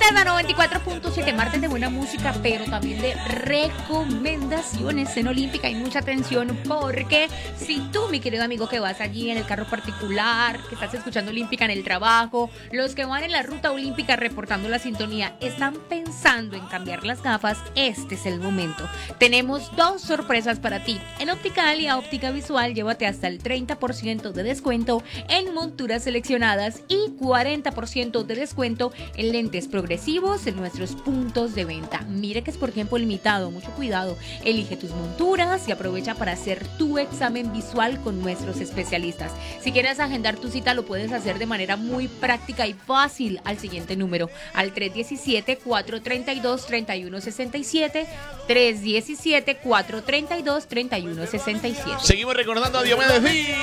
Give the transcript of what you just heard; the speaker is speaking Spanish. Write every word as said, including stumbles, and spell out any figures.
Estás a noventa y cuatro punto siete, martes de buena música, pero también de recomendaciones en Olímpica. Y mucha atención porque si tú, mi querido amigo, que vas allí en el carro particular, que estás escuchando Olímpica en el trabajo, los que van en la ruta olímpica reportando la sintonía, están pensando en cambiar las gafas, este es el momento. Tenemos dos sorpresas para ti. En Óptica Alia, óptica visual, llévate hasta el treinta por ciento de descuento en monturas seleccionadas y cuarenta por ciento de descuento en lentes progresivos en nuestros puntos de venta. Mire que es por tiempo limitado, mucho cuidado. Elige tus monturas y aprovecha para hacer tu examen visual con nuestros especialistas. Si quieres agendar tu cita, lo puedes hacer de manera muy práctica y fácil al siguiente número, al tres diecisiete, cuatro treinta y dos, treinta y uno sesenta y siete, tres diecisiete, cuatro treinta y dos, treinta y uno sesenta y siete. Seguimos recordando a Diomedes Díaz.